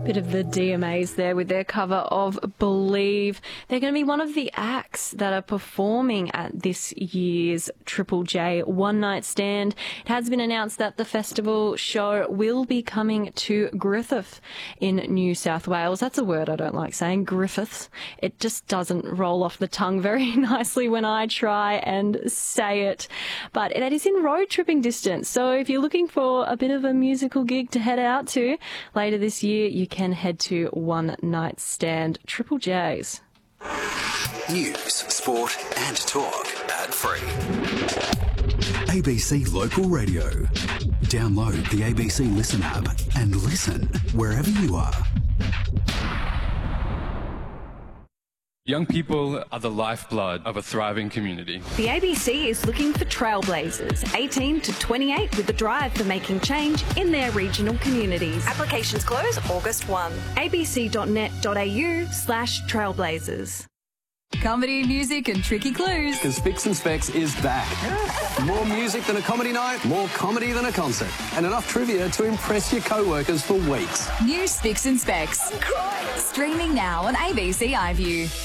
Bit of the DMAs there with their cover of Believe. They're going to be one of the acts that are performing at this year's Triple J One Night Stand. It has been announced that the festival show will be coming to Griffith in New South Wales. That's a word I don't like saying, Griffith. It just doesn't roll off the tongue very nicely when I try and say it. But that is in road tripping distance. So if you're looking for a bit of a musical gig to head out to later this year, you can head to One Night Stand Triple J's. News, sport and talk ad-free. ABC Local Radio. Download the ABC Listen app and listen wherever you are. Young people are the lifeblood of a thriving community. The ABC is looking for trailblazers, 18 to 28, with a drive for making change in their regional communities. Applications close August 1. abc.net.au/trailblazers. Comedy, music and tricky clues. Because Spicks and Specs is back. More music than a comedy night, more comedy than a concert, and enough trivia to impress your co-workers for weeks. New Spicks and Specs. Streaming now on ABC iView.